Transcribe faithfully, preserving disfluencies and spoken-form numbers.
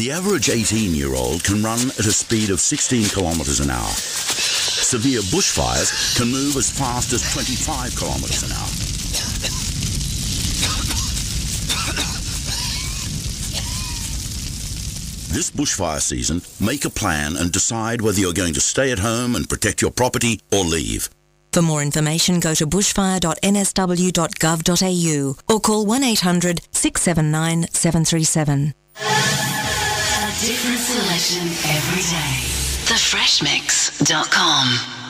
The average eighteen-year-old can run at a speed of sixteen kilometres an hour. Severe bushfires can move as fast as twenty-five kilometres an hour. This bushfire season, make a plan and decide whether you're going to stay at home and protect your property or leave. For more information, go to bushfire dot n s w dot gov dot a u or call one eight hundred six seven nine seven three seven. A different selection every day. the fresh mix dot com